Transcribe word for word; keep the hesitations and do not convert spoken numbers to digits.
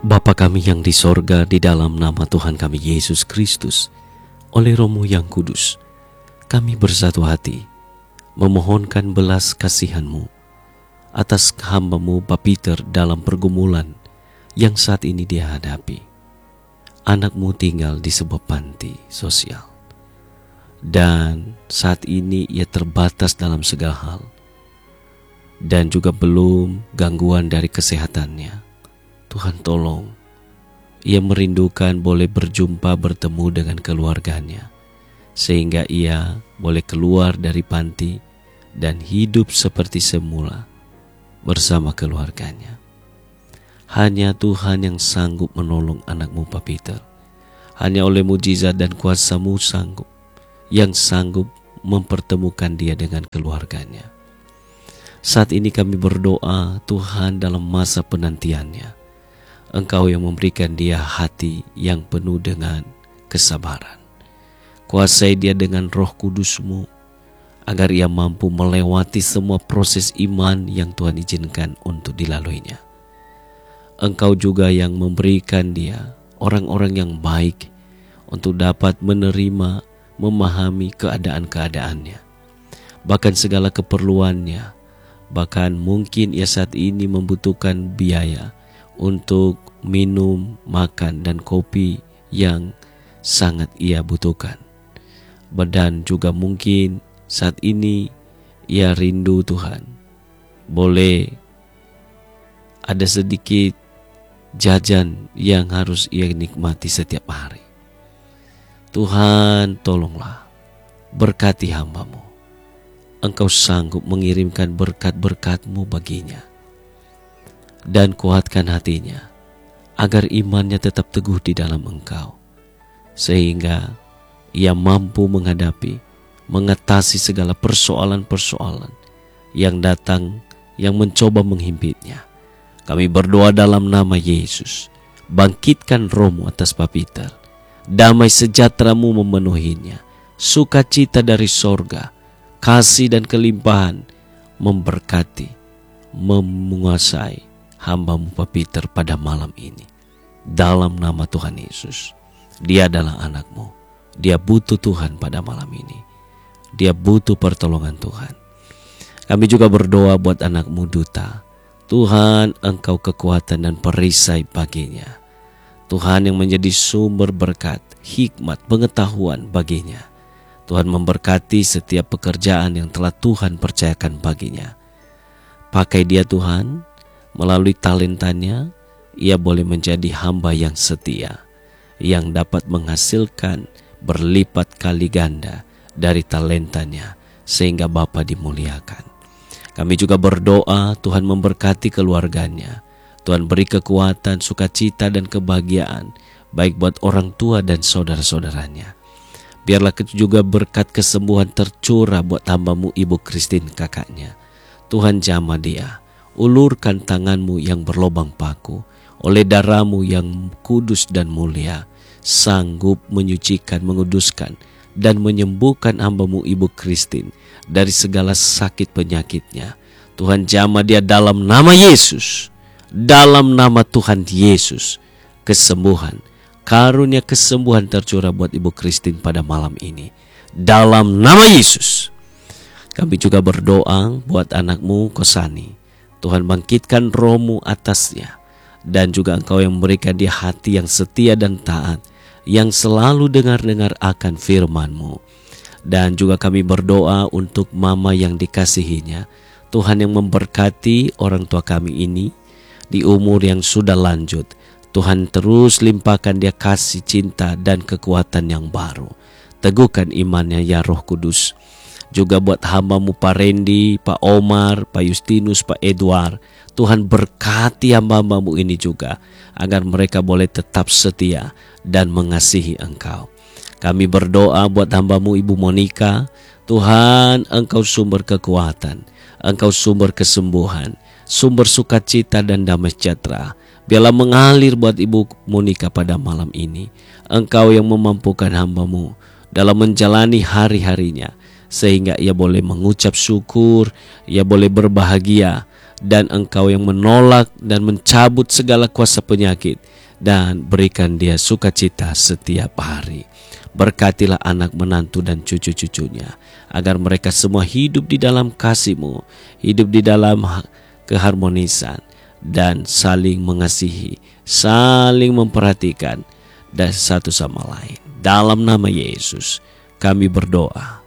Bapa kami yang di sorga, di dalam nama Tuhan kami Yesus Kristus, oleh Roh-Mu yang kudus, kami bersatu hati memohonkan belas kasihan-Mu atas hamba-Mu Pak Peter dalam pergumulan yang saat ini dia hadapi. Anak-Mu tinggal di sebuah panti sosial, dan saat ini ia terbatas dalam segala hal, dan juga belum gangguan dari kesehatannya. Tuhan tolong, ia merindukan boleh berjumpa bertemu dengan keluarganya, sehingga ia boleh keluar dari panti dan hidup seperti semula bersama keluarganya. Hanya Tuhan yang sanggup menolong anak-Mu Pak Peter. Hanya oleh mujizat dan kuasa-Mu sanggup, yang sanggup mempertemukan dia dengan keluarganya. Saat ini kami berdoa, Tuhan, dalam masa penantiannya, Engkau yang memberikan dia hati yang penuh dengan kesabaran. Kuasai dia dengan Roh Kudus-Mu, agar ia mampu melewati semua proses iman yang Tuhan izinkan untuk dilaluinya. Engkau juga yang memberikan dia orang-orang yang baik untuk dapat menerima, memahami keadaan-keadaannya, bahkan segala keperluannya. Bahkan mungkin ia saat ini membutuhkan biaya untuk minum, makan, dan kopi yang sangat ia butuhkan. Dan juga mungkin saat ini ia rindu, Tuhan, boleh ada sedikit jajan yang harus ia nikmati setiap hari. Tuhan, tolonglah, berkati hamba-Mu. Engkau sanggup mengirimkan berkat-berkat-Mu baginya, dan kuatkan hatinya agar imannya tetap teguh di dalam Engkau, sehingga ia mampu menghadapi, mengatasi segala persoalan-persoalan yang datang, yang mencoba menghimpitnya. Kami berdoa dalam nama Yesus, bangkitkan Roh-Mu atas Pak Peter. Damai sejahtera-Mu memenuhinya, sukacita dari sorga, kasih dan kelimpahan memberkati, menguasai hamba-Mu Pak Peter pada malam ini. Dalam nama Tuhan Yesus, dia adalah anak-Mu. Dia butuh Tuhan pada malam ini. Dia butuh pertolongan Tuhan. Kami juga berdoa buat anak-Mu Duta. Tuhan, Engkau kekuatan dan perisai baginya. Tuhan yang menjadi sumber berkat, hikmat, pengetahuan baginya. Tuhan memberkati setiap pekerjaan yang telah Tuhan percayakan baginya. Pakai dia, Tuhan. Melalui talentanya, ia boleh menjadi hamba yang setia, yang dapat menghasilkan berlipat kali ganda dari talentanya, sehingga Bapa dimuliakan. Kami juga berdoa, Tuhan memberkati keluarganya. Tuhan beri kekuatan, sukacita, dan kebahagiaan, baik buat orang tua dan saudara-saudaranya. Biarlah juga berkat kesembuhan tercurah buat hamba-Mu Ibu Christine kakaknya. Tuhan jamah dia. Ulurkan tangan-Mu yang berlobang paku, oleh darah-Mu yang kudus dan mulia, sanggup menyucikan, menguduskan, dan menyembuhkan hamba-Mu Ibu Christine dari segala sakit penyakitnya. Tuhan jamah dia dalam nama Yesus, dalam nama Tuhan Yesus. Kesembuhan, karunia kesembuhan tercurah buat Ibu Christine pada malam ini, dalam nama Yesus. Kami juga berdoa buat anak-Mu Kosani. Tuhan bangkitkan Roh-Mu atasnya, dan juga Engkau yang memberikan dia hati yang setia dan taat, yang selalu dengar-dengar akan firman-Mu. Dan juga kami berdoa untuk mama yang dikasihinya. Tuhan yang memberkati orang tua kami ini di umur yang sudah lanjut. Tuhan terus limpahkan dia kasih, cinta, dan kekuatan yang baru. Teguhkan imannya ya Roh Kudus. Juga buat hamba-Mu Pak Randy, Pak Omar, Pak Justinus, Pak Edward. Tuhan berkati hamba-hamba-Mu ini juga, agar mereka boleh tetap setia dan mengasihi Engkau. Kami berdoa buat hamba-Mu Ibu Monica. Tuhan, Engkau sumber kekuatan, Engkau sumber kesembuhan, sumber sukacita dan damai sejahtera. Biarlah mengalir buat Ibu Monica pada malam ini. Engkau yang memampukan hamba-Mu dalam menjalani hari-harinya, sehingga ia boleh mengucap syukur, ia boleh berbahagia, dan Engkau yang menolak dan mencabut segala kuasa penyakit dan berikan dia sukacita setiap hari. Berkatilah anak menantu dan cucu-cucunya, agar mereka semua hidup di dalam kasih-Mu, hidup di dalam keharmonisan, dan saling mengasihi, saling memperhatikan dan satu sama lain. Dalam nama Yesus kami berdoa.